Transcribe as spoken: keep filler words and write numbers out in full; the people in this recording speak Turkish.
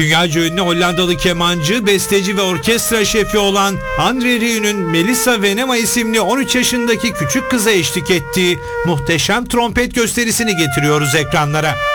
Dünyaca ünlü Hollandalı kemancı, besteci ve orkestra şefi olan André Rieu'nun Melissa Venema isimli on üç yaşındaki küçük kıza eşlik ettiği muhteşem trompet gösterisini getiriyoruz ekranlara.